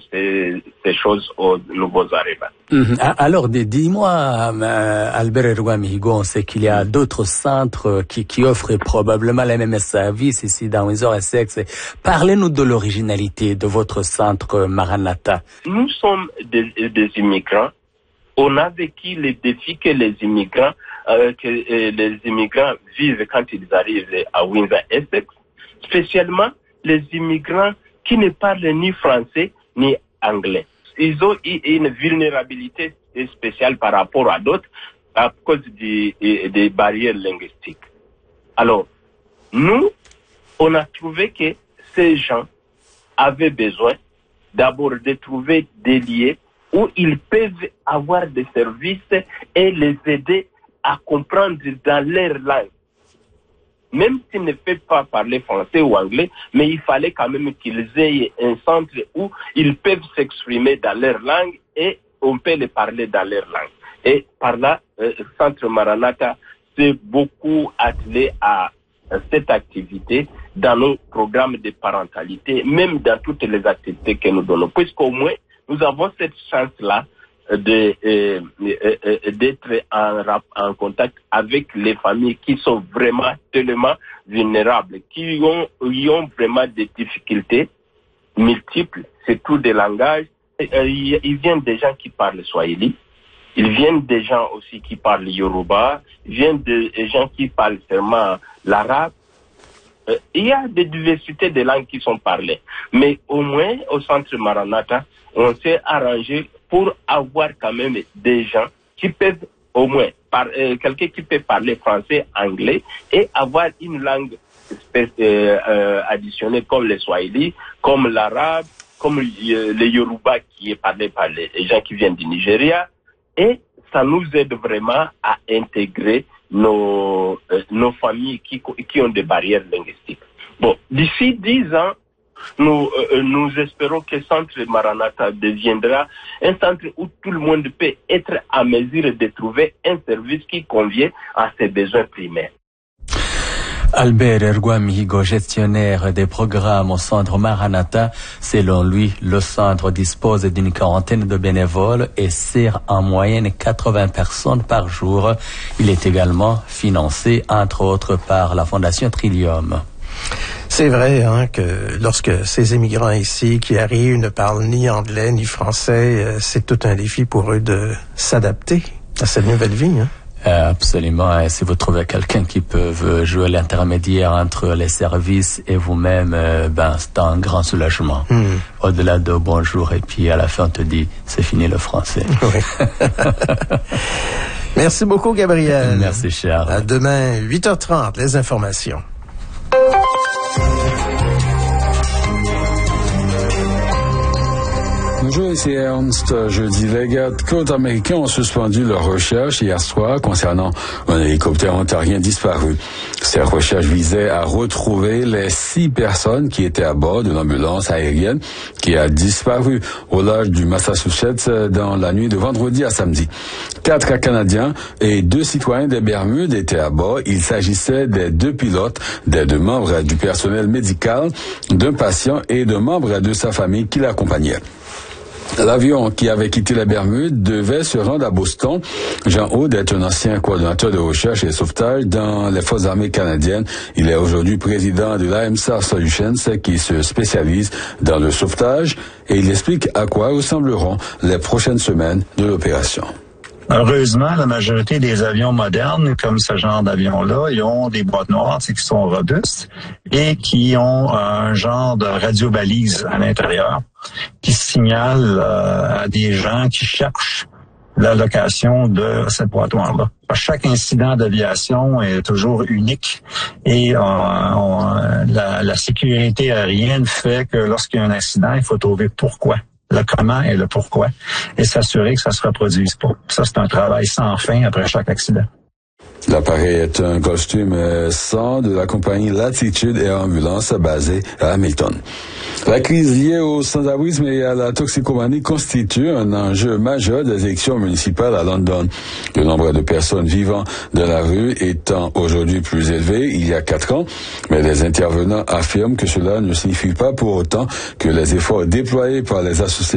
ces choses aux nouveaux arrivants. Alors, dis-moi, Albert Erwa-Mihigo, on sait qu'il y a d'autres centres qui offrent probablement les mêmes services ici dans Windsor Essex. Parlez-nous de l'originalité de votre centre Maranatha. Nous sommes des immigrants. On a vécu les défis que les immigrants vivent quand ils arrivent à Windsor Essex, spécialement les immigrants qui ne parlent ni français ni anglais. Ils ont une vulnérabilité spéciale par rapport à d'autres à cause des barrières linguistiques. Alors, nous, on a trouvé que ces gens avaient besoin d'abord de trouver des lieux où ils peuvent avoir des services et les aider à comprendre dans leur langue. Même s'ils ne peuvent pas parler français ou anglais, mais il fallait quand même qu'ils aient un centre où ils peuvent s'exprimer dans leur langue et on peut les parler dans leur langue. Et par là, Centre Maranatha s'est beaucoup attelé à cette activité dans nos programmes de parentalité, même dans toutes les activités que nous donnons. Puisqu'au moins, nous avons cette chance-là d'être en contact avec les familles qui sont vraiment tellement vulnérables, qui ont vraiment des difficultés multiples, c'est tout des langages. Ils viennent des gens qui parlent swahili, ils viennent des gens aussi qui parlent yoruba, ils viennent des gens qui parlent seulement l'arabe. Il y a des diversités de langues qui sont parlées. Mais au moins, au Centre Maranatha, on s'est arrangé pour avoir quand même des gens qui peuvent au moins, quelqu'un qui peut parler français, anglais, et avoir une langue additionnelle comme le swahili, comme l'arabe, comme le yoruba qui est parlé par les gens qui viennent du Nigeria. Et ça nous aide vraiment à intégrer nos familles qui ont des barrières linguistiques. Bon, d'ici 10 ans, nous espérons que Centre Maranatha deviendra un centre où tout le monde peut être à mesure de trouver un service qui convient à ses besoins primaires. Albert Erwa-Mihigo, gestionnaire des programmes au Centre Maranatha. Selon lui, le centre dispose d'une quarantaine de bénévoles et sert en moyenne 80 personnes par jour. Il est également financé, entre autres, par la Fondation Trillium. C'est vrai que lorsque ces immigrants ici qui arrivent ne parlent ni anglais ni français, c'est tout un défi pour eux de s'adapter à cette nouvelle vie. Absolument. Et si vous trouvez quelqu'un qui peut jouer l'intermédiaire entre les services et vous-même, c'est un grand soulagement. Au-delà de bonjour et puis à la fin on te dit c'est fini le français. Oui. Merci beaucoup Gabriel. Merci Charles. À demain 8h30, les informations. Bonjour, ici Ernst. Jeudi, les gardes côtes américains ont suspendu leur recherche hier soir concernant un hélicoptère ontarien disparu. Ces recherches visaient à retrouver les 6 personnes qui étaient à bord de l'ambulance aérienne qui a disparu au large du Massachusetts dans la nuit de vendredi à samedi. 4 Canadiens et 2 citoyens des Bermudes étaient à bord. Il s'agissait des 2 pilotes, des 2 membres du personnel médical, d'un patient et d'un membre de sa famille qui l'accompagnait. L'avion qui avait quitté la Bermude devait se rendre à Boston. Jean Aude est un ancien coordonnateur de recherche et de sauvetage dans les Forces armées canadiennes. Il est aujourd'hui président de l'AMSAR Solutions qui se spécialise dans le sauvetage et il explique à quoi ressembleront les prochaines semaines de l'opération. Heureusement, la majorité des avions modernes, comme ce genre d'avion-là, ils ont des boîtes noires qui sont robustes et qui ont un genre de radiobalise à l'intérieur qui signale à des gens qui cherchent la location de cette boîte noire-là. Chaque incident d'aviation est toujours unique et la sécurité aérienne fait que lorsqu'il y a un accident, il faut trouver pourquoi. Le comment et le pourquoi, et s'assurer que ça se reproduise pas. Ça, c'est un travail sans fin après chaque accident. L'appareil est un Gulfstream 100 de la compagnie Latitude Air Ambulance basée à Hamilton. La crise liée au sans-abrisme et à la toxicomanie constitue un enjeu majeur des élections municipales à London. Le nombre de personnes vivant dans la rue étant aujourd'hui plus élevé il y a 4 ans, mais les intervenants affirment que cela ne signifie pas pour autant que les efforts déployés par les associations